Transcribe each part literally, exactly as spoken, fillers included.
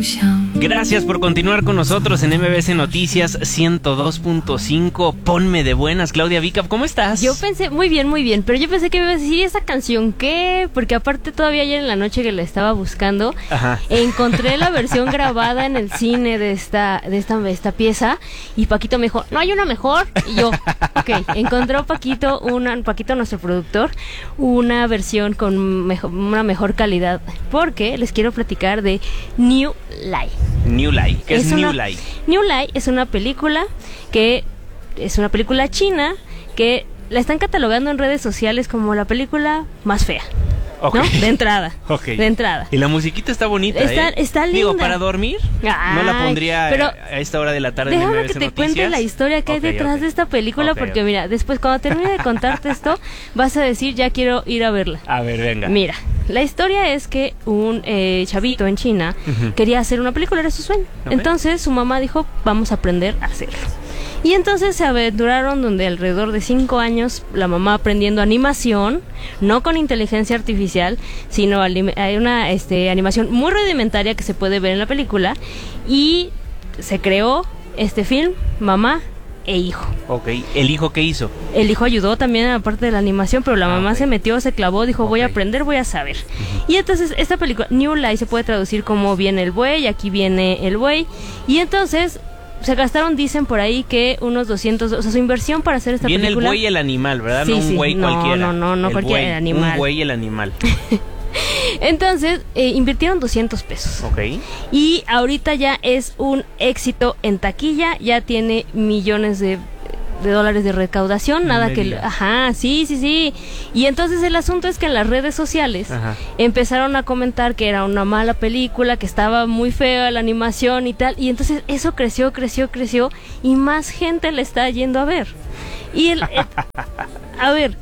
Gracias por continuar con nosotros en M B S Noticias ciento dos punto cinco. Ponme de buenas, Claudia Vica, ¿cómo estás? Yo pensé, muy bien, muy bien, pero yo pensé que me iba a decir esa canción, ¿qué? Porque aparte todavía ayer en la noche que la estaba buscando, Ajá. encontré la versión grabada en el cine de esta, de esta, de esta pieza, y Paquito me dijo, ¿no hay una mejor? Y yo, ok, encontró Paquito, una, Paquito nuestro productor, una versión con mejor, una mejor calidad, porque les quiero platicar de New Lie. New Lie, ¿qué es, es New una, Lie? New Lie es una película que es una película china que la están catalogando en redes sociales como la película más fea. Okay. ¿No? De entrada. Okay. De entrada. Y la musiquita está bonita, está, ¿eh? Está linda. Digo, para dormir, Ay, no la pondría pero a esta hora de la tarde. Déjame en que te Noticias. cuente la historia que okay, hay detrás okay. de esta película, okay, porque okay. mira, después cuando termine de contarte esto, vas a decir, ya quiero ir a verla. A ver, venga. Mira, la historia es que un eh, chavito en China uh-huh. quería hacer una película, era su sueño. Okay. Entonces su mamá dijo, vamos a aprender a hacerlo. Y entonces se aventuraron donde alrededor de cinco años la mamá aprendiendo animación, no con inteligencia artificial, sino hay una este, animación muy rudimentaria que se puede ver en la película, y se creó este film, mamá e hijo. Ok, ¿el hijo qué hizo? El hijo ayudó también a la parte de la animación, pero la ah, mamá okay. se metió, se clavó, dijo, okay. voy a aprender, voy a saber. Uh-huh. Y entonces esta película, New Lie, se puede traducir como viene el buey, aquí viene el buey, y entonces se gastaron, dicen por ahí que unos doscientos, o sea, su inversión para hacer esta Viene película. Viene el buey y el animal, ¿verdad? Sí, no un sí, buey no, cualquiera. No, no, no, el cualquiera, buey, el animal. Un buey y el animal. Entonces, eh, invirtieron doscientos pesos. Ok. Y ahorita ya es un éxito en taquilla, ya tiene millones de de dólares de recaudación, no nada que... Digas. Ajá, sí, sí, sí. Y entonces el asunto es que en las redes sociales Ajá. empezaron a comentar que era una mala película, que estaba muy fea la animación y tal, y entonces eso creció, creció, creció, y más gente la está yendo a ver. Y el... el a ver,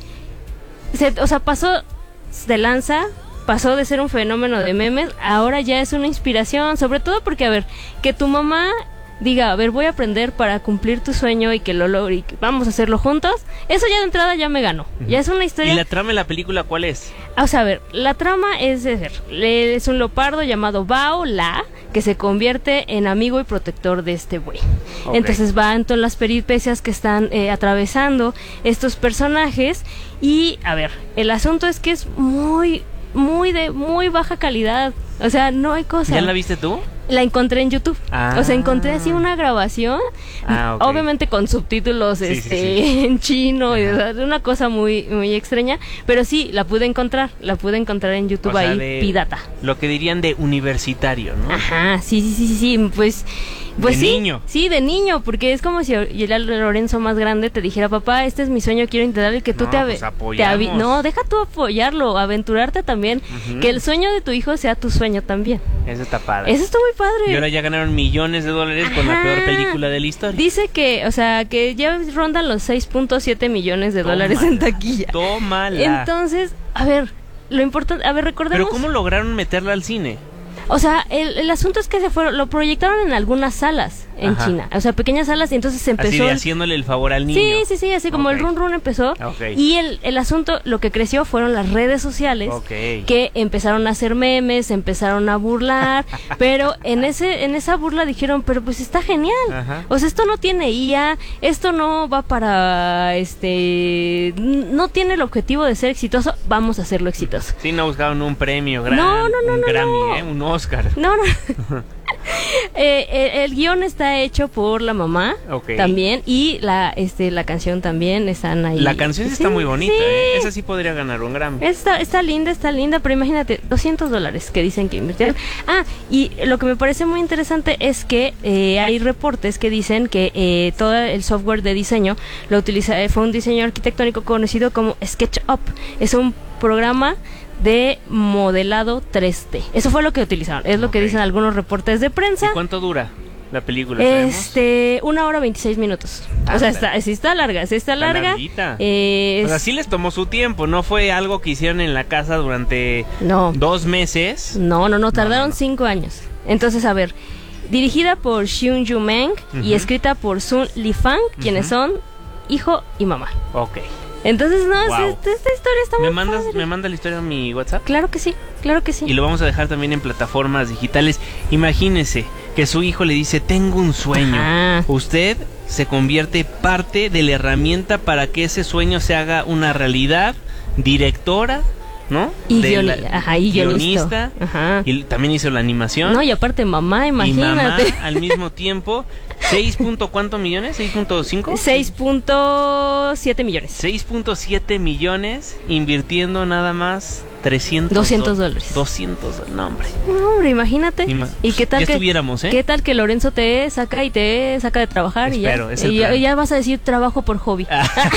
se, o sea, pasó de lanza, pasó de ser un fenómeno de memes, ahora ya es una inspiración, sobre todo porque, a ver, que tu mamá diga, a ver, voy a aprender para cumplir tu sueño y que lo logre y que vamos a hacerlo juntos, eso ya de entrada ya me ganó. Uh-huh. Ya es una historia. ¿Y la trama de la película cuál es? O sea, a ver, la trama es de ver, es un leopardo llamado Bao La, que se convierte en amigo y protector de este buey. Okay. Entonces va en todas las peripecias que están eh, atravesando estos personajes y, a ver, el asunto es que es muy, muy de muy baja calidad. O sea, no hay cosa. ¿Ya la viste tú? La encontré en YouTube. Ah. O sea, encontré así una grabación, ah, okay. obviamente con subtítulos sí, este sí, sí. en chino, y, una cosa muy muy extraña, pero sí, la pude encontrar, la pude encontrar en YouTube, o sea, ahí, de, pirata. Lo que dirían de universitario, ¿no? Ajá, sí, sí, sí, sí, sí, pues... Pues de sí, niño. Sí, de niño, porque es como si el Lorenzo más grande te dijera, papá, este es mi sueño, quiero intentar, y que tú no, te, ave- pues te avi- No, deja tú apoyarlo, aventurarte también, uh-huh. que el sueño de tu hijo sea tu sueño también. Eso está padre. Eso está muy padre. Y ahora ya ganaron millones de dólares Ajá. con la peor película de la historia. Dice que, o sea, que ya rondan los seis punto siete millones de Tómala, dólares en taquilla. Tómala. Entonces, a ver, lo importante, a ver, recordemos... Pero ¿cómo lograron meterla al cine? O sea, el, el asunto es que se fueron, lo proyectaron en algunas salas en Ajá. China, o sea, pequeñas salas, y entonces se empezó... Así de haciéndole el favor al niño. Sí, sí, sí, así como okay. el run run empezó, okay. y el, el asunto, lo que creció fueron las redes sociales, okay. que empezaron a hacer memes, empezaron a burlar, pero en ese en esa burla dijeron, pero pues está genial, Ajá. o sea, esto no tiene I A, esto no va para, este, no tiene el objetivo de ser exitoso, vamos a hacerlo exitoso. Sí, no buscaron un premio gran, no, no, no, un no, Grammy, no. ¿eh? Un Oscar. No, no. eh, el, el guión está hecho por la mamá okay. también, y la este la canción también están ahí. La canción sí, está muy bonita, sí. ¿eh? Esa sí podría ganar un Grammy. Está, está linda, está linda, pero imagínate, doscientos dólares que dicen que invirtieron. Ah, y lo que me parece muy interesante es que eh, hay reportes que dicen que eh, todo el software de diseño lo utiliza, eh, fue un diseño arquitectónico conocido como SketchUp. Es un programa de modelado tres D. Eso fue lo que utilizaron, es lo okay. que dicen algunos reportes de prensa. ¿Y cuánto dura la película? Este, ¿sabemos? Una hora veintiséis minutos. Ah, o sea, está, sí está larga, sí está larga. Eh, o sea, sí les tomó su tiempo, no fue algo que hicieron en la casa durante no. dos meses. No, no, no, tardaron no, no. cinco años. Entonces, a ver, dirigida por Xiun Yu Meng uh-huh. y escrita por Sun Li Fang, uh-huh. quienes son hijo y mamá. Ok. Entonces, no, Wow. esta, esta historia está muy ¿Me mandas, padre. ¿Me manda la historia a mi WhatsApp? Claro que sí, claro que sí. Y lo vamos a dejar también en plataformas digitales. Imagínese que su hijo le dice, tengo un sueño. Ajá. Usted se convierte parte de la herramienta para que ese sueño se haga una realidad. Directora, ¿no? Y, De guioni- la- ajá, y guionista. guionista. Ajá. Y también hizo la animación. No, y aparte mamá, y mamá imagínate. al mismo tiempo. ¿seis punto cuánto millones? ¿seis punto cinco? seis punto siete millones. seis punto siete millones invirtiendo nada más trescientos doscientos dólares. doscientos, no hombre. No, hombre, imagínate. Ima- ¿Y qué tal ya que estuviéramos, ¿eh? qué tal que Lorenzo te saca y te saca de trabajar Espero, y es ya, el y ya, plan. y ya vas a decir trabajo por hobby?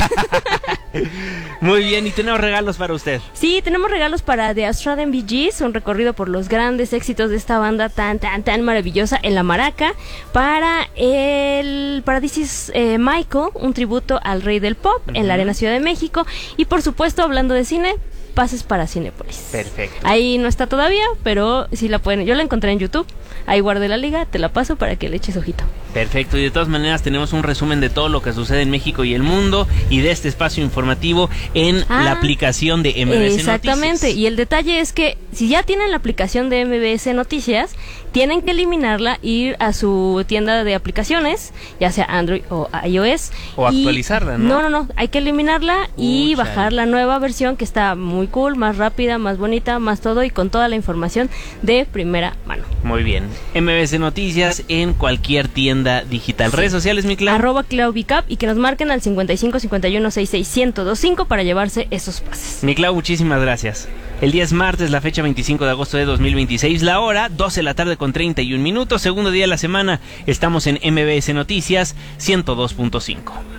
Muy bien, y tenemos regalos para usted. Sí, tenemos regalos para The Australian Bee Gees, un recorrido por los grandes éxitos de esta banda tan, tan, tan maravillosa en la maraca. Para el para This is eh, Michael, un tributo al rey del pop en Ujú. la Arena Ciudad de México. Y por supuesto, hablando de cine, pases para Cinépolis. Perfecto. Ahí no está todavía, pero sí la pueden. Yo la encontré en YouTube. Ahí guardé la liga, te la paso para que le eches ojito. Perfecto, y de todas maneras tenemos un resumen de todo lo que sucede en México y el mundo y de este espacio informativo en Ah, la aplicación de M B S Exactamente, Noticias. y el detalle es que si ya tienen la aplicación de M B S Noticias, tienen que eliminarla, ir a su tienda de aplicaciones, ya sea Android o iOS. O y- actualizarla, ¿no? No, no, no, hay que eliminarla y Uh, chale. bajar la nueva versión que está muy cool, más rápida, más bonita, más todo y con toda la información de primera mano. Muy bien. M B S Noticias en cualquier tienda digital. Redes sociales, mi Clau. Arroba ClauBicap y que nos marquen al cincuenta y cinco cincuenta y uno sesenta y seis ciento veinticinco para llevarse esos pases. Mi Clau, muchísimas gracias. El día es martes, la fecha veinticinco de agosto de dos mil veintiséis, la hora doce de la tarde con treinta y un minutos, segundo día de la semana. Estamos en M B S Noticias ciento dos punto cinco.